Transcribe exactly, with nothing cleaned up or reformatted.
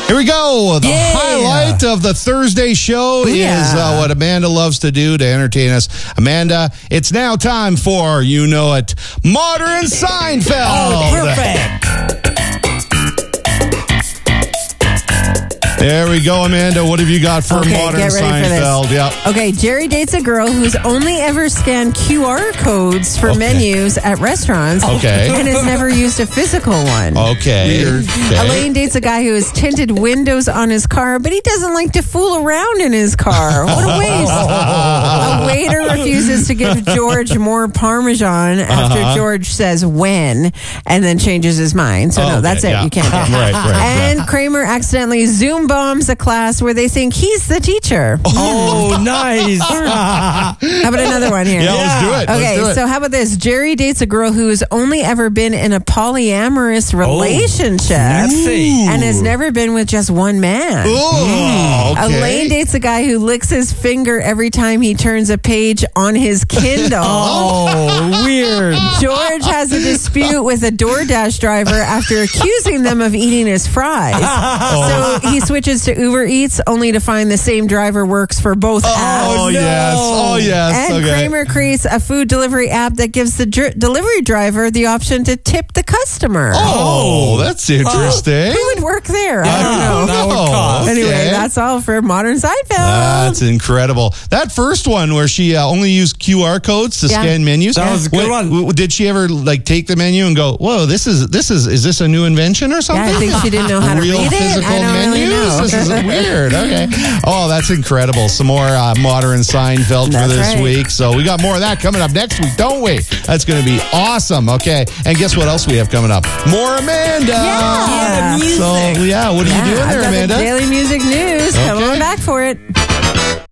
Here we go. The Yeah. highlight of the Thursday show Yeah. is uh, what Amanda loves to do to entertain us. Amanda, it's now time for, you know it, Modern Seinfeld. Oh, perfect. There we go, Amanda. What have you got for Okay, Modern get ready for this. Seinfeld? Yep. Okay, Jerry dates a girl who's only ever scanned Q R codes for Okay. menus at restaurants. Okay. And has never used a physical one. Okay. okay. Elaine dates a guy who has tinted windows on his car, but he doesn't like to fool around in his car. What a waste. A waiter refuses to give George more Parmesan after Uh-huh. George says when and then changes his mind. So, Oh, no, okay, that's it. yeah. You can't do it. Right, right, And Kramer accidentally Zoom bombs a class where they think he's the teacher. Oh, nice. How about another one here? Yeah, let's do it. Let's Okay, do it. so how about this? Jerry dates a girl who has only ever been in a polyamorous relationship Sexy. and has never been with just one man. Ooh, okay. Elaine dates a guy who licks his finger every time he turns a page on his Kindle. Oh, weird. George has a dispute with a DoorDash driver after accusing them of eating his fries. So he switches to Uber Eats only to find the same driver works for both apps. Oh, no. yes. Oh, yes. And okay. Kramer creates a food delivery app that gives the dr- delivery driver the option to tip the customer. Oh, that's interesting. Who would work there? I I don't know. That would know. cost. Anyway, Okay. that's all for Modern Seinfeld. That's incredible. That first one where she uh, only used Q R codes to Yeah. scan menus. That was a good What- one. w- Did she ever like take the menu and go, "Whoa, this is this is is this a new invention or something?" Yeah, I think she didn't know how to Real read it. physical I don't menus. really know. This is weird. Okay. Oh, that's incredible. Some more uh, Modern Seinfeld for That's this right. week. So we got more of that coming up next week, don't we? That's going to be awesome. Okay. And guess what else we have coming up? More Amanda. Yeah. music. So yeah, what are you doing I've there, got Amanda? the Daily Music News. Come Okay. on back for it.